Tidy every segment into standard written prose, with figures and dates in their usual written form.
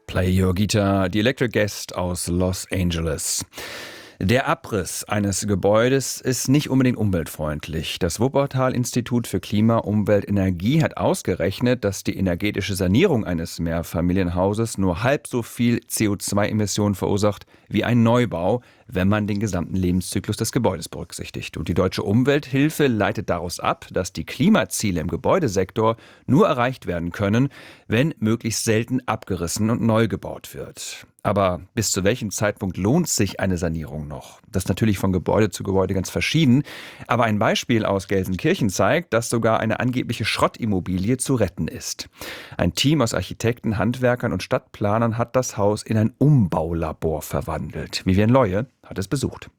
Play Your Guitar, die Electric Guest aus Los Angeles. Der Abriss eines Gebäudes ist nicht unbedingt umweltfreundlich. Das Wuppertal-Institut für Klima, Umwelt, Energie hat ausgerechnet, dass die energetische Sanierung eines Mehrfamilienhauses nur halb so viel CO2-Emissionen verursacht wie ein Neubau, wenn man den gesamten Lebenszyklus des Gebäudes berücksichtigt. Und die Deutsche Umwelthilfe leitet daraus ab, dass die Klimaziele im Gebäudesektor nur erreicht werden können, wenn möglichst selten abgerissen und neu gebaut wird. Aber bis zu welchem Zeitpunkt lohnt sich eine Sanierung noch? Das ist natürlich von Gebäude zu Gebäude ganz verschieden. Aber ein Beispiel aus Gelsenkirchen zeigt, dass sogar eine angebliche Schrottimmobilie zu retten ist. Ein Team aus Architekten, Handwerkern und Stadtplanern hat das Haus in ein Umbaulabor verwandelt. Vivian Leue hat es besucht.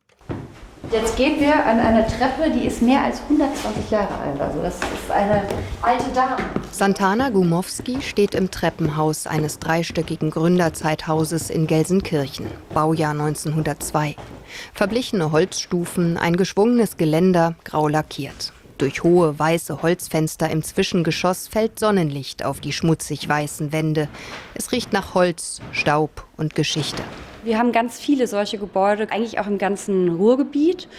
Jetzt gehen wir an eine Treppe, die ist mehr als 120 Jahre alt. Also das ist eine alte Dame. Santana Gumowski steht im Treppenhaus eines dreistöckigen Gründerzeithauses in Gelsenkirchen, Baujahr 1902. Verblichene Holzstufen, ein geschwungenes Geländer, grau lackiert. Durch hohe weiße Holzfenster im Zwischengeschoss fällt Sonnenlicht auf die schmutzig weißen Wände. Es riecht nach Holz, Staub und Geschichte. Wir haben ganz viele solche Gebäude, eigentlich auch im ganzen Ruhrgebiet.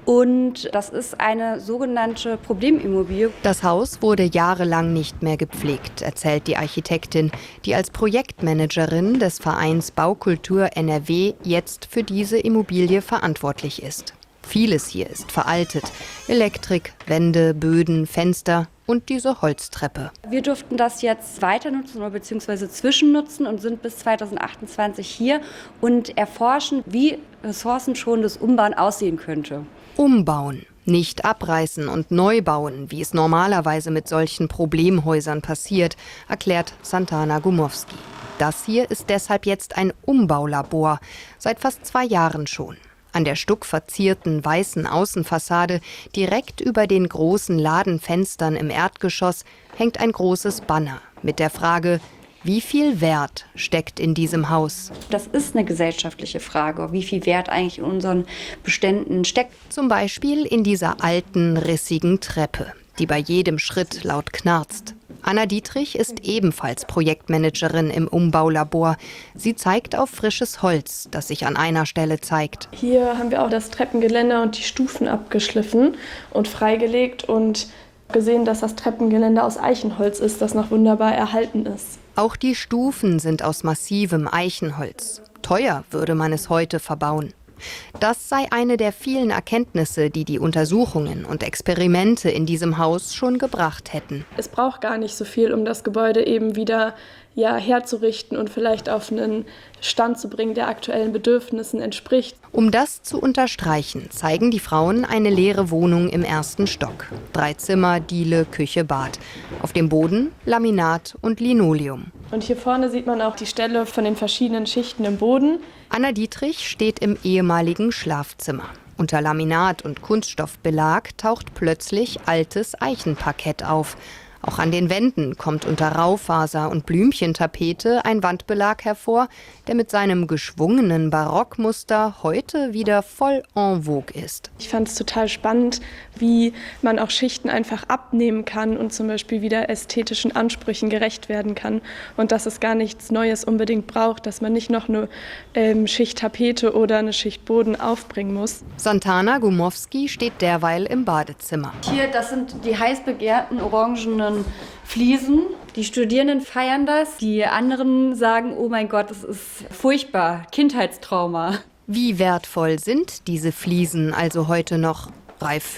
Und das ist eine sogenannte Problemimmobilie. Das Haus wurde jahrelang nicht mehr gepflegt, erzählt die Architektin, die als Projektmanagerin des Vereins Baukultur NRW jetzt für diese Immobilie verantwortlich ist. Vieles hier ist veraltet. Elektrik, Wände, Böden, Fenster und diese Holztreppe. Wir durften das jetzt weiter nutzen oder beziehungsweise zwischennutzen und sind bis 2028 hier und erforschen, wie ressourcenschonendes Umbauen aussehen könnte. Umbauen, nicht abreißen und neu bauen, wie es normalerweise mit solchen Problemhäusern passiert, erklärt Santana Gumowski. Das hier ist deshalb jetzt ein Umbaulabor, seit fast 2 Jahren schon. An der stuckverzierten weißen Außenfassade, direkt über den großen Ladenfenstern im Erdgeschoss, hängt ein großes Banner mit der Frage: Wie viel Wert steckt in diesem Haus? Das ist eine gesellschaftliche Frage, wie viel Wert eigentlich in unseren Beständen steckt. Zum Beispiel in dieser alten, rissigen Treppe, die bei jedem Schritt laut knarzt. Anna Dietrich ist ebenfalls Projektmanagerin im Umbaulabor. Sie zeigt auf frisches Holz, das sich an einer Stelle zeigt. Hier haben wir auch das Treppengeländer und die Stufen abgeschliffen und freigelegt und gesehen, dass das Treppengeländer aus Eichenholz ist, das noch wunderbar erhalten ist. Auch die Stufen sind aus massivem Eichenholz. Teuer würde man es heute verbauen. Das sei eine der vielen Erkenntnisse, die die Untersuchungen und Experimente in diesem Haus schon gebracht hätten. Es braucht gar nicht so viel, um das Gebäude eben wieder herzurichten und vielleicht auf einen Stand zu bringen, der aktuellen Bedürfnissen entspricht. Um das zu unterstreichen, zeigen die Frauen eine leere Wohnung im 1. Stock. 3 Zimmer, Diele, Küche, Bad. Auf dem Boden Laminat und Linoleum. Und hier vorne sieht man auch die Stelle von den verschiedenen Schichten im Boden. Anna Dietrich steht im ehemaligen Schlafzimmer. Unter Laminat und Kunststoffbelag taucht plötzlich altes Eichenparkett auf. Auch an den Wänden kommt unter Raufaser und Blümchentapete ein Wandbelag hervor, der mit seinem geschwungenen Barockmuster heute wieder voll en vogue ist. Ich fand es total spannend, wie man auch Schichten einfach abnehmen kann und zum Beispiel wieder ästhetischen Ansprüchen gerecht werden kann. Und dass es gar nichts Neues unbedingt braucht, dass man nicht noch eine Schicht Tapete oder eine Schicht Boden aufbringen muss. Santana Gumowski steht derweil im Badezimmer. Hier, das sind die heiß begehrten orangenen Fliesen. Die Studierenden feiern das. Die anderen sagen, oh mein Gott, das ist furchtbar, Kindheitstrauma. Wie wertvoll sind diese Fliesen also heute noch? Reif